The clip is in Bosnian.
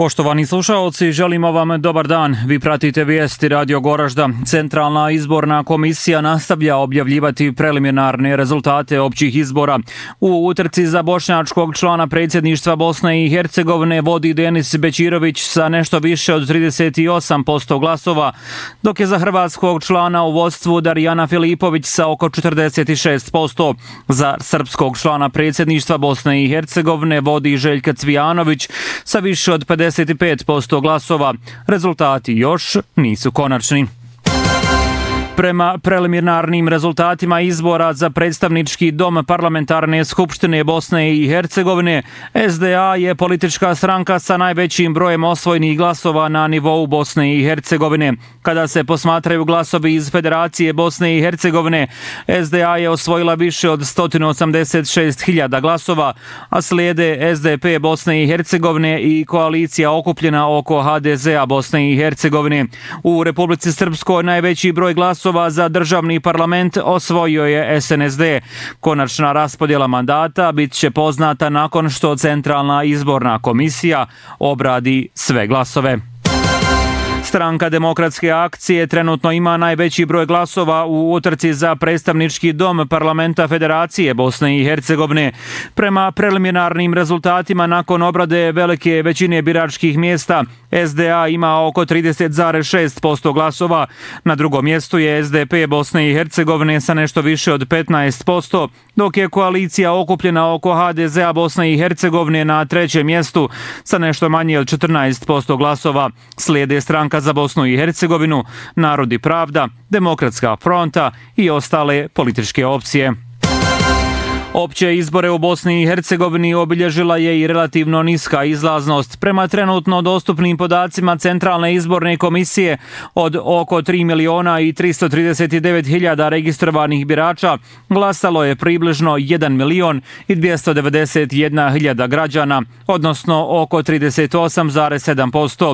Poštovani slušaoci, želimo vam dobar dan. Vi pratite vijesti Radio Goražda. Centralna izborna komisija nastavlja objavljivati preliminarne rezultate općih izbora. U utrci za bošnjačkog člana predsjedništva Bosne i Hercegovine vodi Denis Bećirović sa nešto više od 38% glasova, dok je za hrvatskog člana u vodstvu Darijana Filipović sa oko 46%. Za srpskog člana predsjedništva Bosne i Hercegovine vodi Željka Cvijanović sa više od 55% glasova. Rezultati još nisu konačni. Prema preliminarnim rezultatima izbora za predstavnički dom parlamentarne skupštine Bosne i Hercegovine, SDA je politička stranka sa najvećim brojem osvojenih glasova na nivou Bosne i Hercegovine. Kada se posmatraju glasovi iz Federacije Bosne i Hercegovine, SDA je osvojila više od 186.000 glasova, a slijede SDP Bosne i Hercegovine i koalicija okupljena oko HDZ-a Bosne i Hercegovine. U Republici Srpskoj najveći broj glasova za državni parlament osvojio je SNSD. Konačna raspodjela mandata bit će poznata nakon što Centralna izborna komisija obradi sve glasove. Stranka Demokratske akcije trenutno ima najveći broj glasova u utrci za predstavnički dom parlamenta Federacije Bosne i Hercegovine. Prema preliminarnim rezultatima nakon obrade velike većine biračkih mjesta, SDA ima oko 30,6% glasova. Na drugom mjestu je SDP Bosne i Hercegovine sa nešto više od 15%, dok je koalicija okupljena oko HDZ-a Bosne i Hercegovine na trećem mjestu sa nešto manje od 14% glasova. Slijede Stranka za Bosnu i Hercegovinu, Narod i pravda, Demokratska fronta i ostale političke opcije. Opće izbore u Bosni i Hercegovini obilježila je i relativno niska izlaznost. Prema trenutno dostupnim podacima Centralne izborne komisije, od oko 3.339.000 registrovanih birača glasalo je približno 1.291.000 građana, odnosno oko 38,7%.